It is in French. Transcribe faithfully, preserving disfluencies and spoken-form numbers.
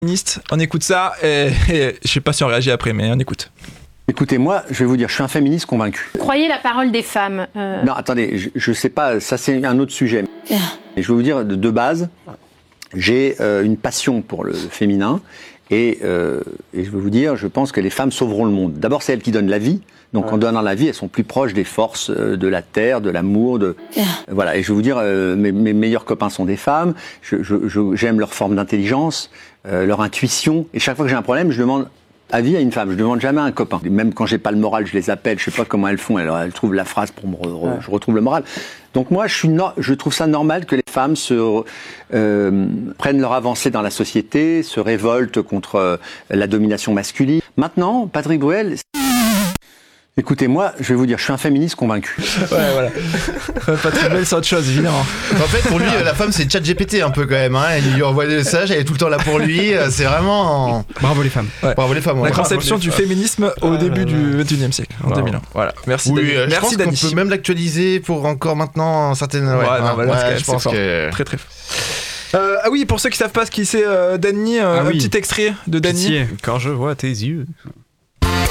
féministe. On écoute ça et, et je sais pas si on réagit après, mais on écoute. Écoutez, moi, je vais vous dire, je suis un féministe convaincu. Croyez la parole des femmes. Euh... Non, attendez, je, je sais pas, ça c'est un autre sujet. Et je vais vous dire, de, de base, j'ai euh, une passion pour le féminin. Et, euh, et je vais vous dire, je pense que les femmes sauveront le monde. D'abord, c'est elles qui donnent la vie. Donc, ouais. En donnant la vie, elles sont plus proches des forces euh, de la terre, de l'amour. De... Yeah. Voilà. Et je vais vous dire, euh, mes, mes meilleurs copains sont des femmes. Je, je, je, j'aime leur forme d'intelligence, euh, leur intuition. Et chaque fois que j'ai un problème, je demande avis à une femme. Je demande jamais à un copain. Même quand j'ai pas le moral, je les appelle. Je sais pas comment elles font. Elles, elles trouvent la phrase pour me re, re, ouais. je retrouve le moral. Donc moi, je, suis no- je trouve ça normal que les femmes se euh, prennent leur avancée dans la société, se révoltent contre euh, la domination masculine. Maintenant, Patrick Bruel... Écoutez, moi, je vais vous dire, je suis un féministe convaincu. Ouais, voilà. Patrick Bruel, c'est autre chose, évidemment. En fait, pour lui, la femme, c'est ChatGPT un peu quand même. Hein. Il lui envoie des messages, elle est tout le temps là pour lui. C'est vraiment... Bravo les femmes. Ouais. Bravo les femmes. La ouais. conception du féminisme au ah, début du vingt et unième siècle, en wow. deux mille un. Voilà. Merci, oui, Dany. Euh, Merci, je Dany. pense qu'on peut même l'actualiser pour encore maintenant certaines... Ouais, ouais, non, ouais, bah, ouais, ouais, je pense que... Très, très fort. Euh, ah oui, pour ceux qui savent pas ce qui c'est euh, Dany, euh, ah, un oui. petit extrait de Dany. Pitié, quand je vois tes yeux...